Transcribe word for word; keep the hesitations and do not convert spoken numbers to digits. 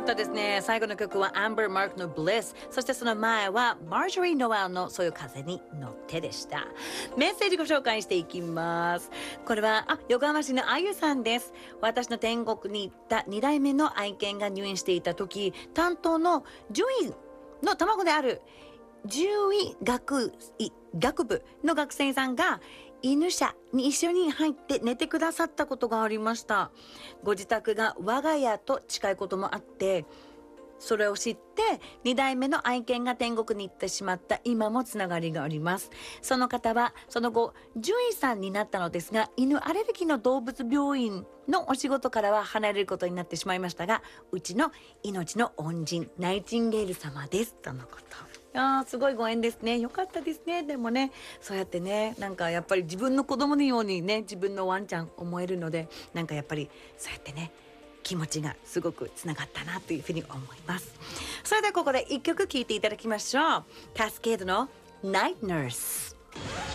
ったですね。最後の曲は Amber Mark の Bliss、 そしてその前は Marjorie Noel のそういう風に乗ってでした。メッセージご紹介していきます。これはあ横浜市のあゆさんです。私の天国に行ったに代目の愛犬が入院していた時、担当の獣医の卵である獣医学医学部の学生さんが犬舎に一緒に入って寝てくださったことがありました。ご自宅が我が家と近いこともあって、それを知ってに代目の愛犬が天国に行ってしまった今もつながりがあります。その方はその後獣医さんになったのですが、犬アレルギーの動物病院のお仕事からは離れることになってしまいましたが、うちの命の恩人ナイチンゲール様ですとのこと。いやーすごいご縁ですね。よかったですね。でもね、そうやってね、なんかやっぱり自分の子供のようにね、自分のワンちゃん思えるので、なんかやっぱりそうやってね、気持ちがすごくつながったなというふうに思います。それではここで一曲聴いていただきましょう。カスケードの Night Nurse。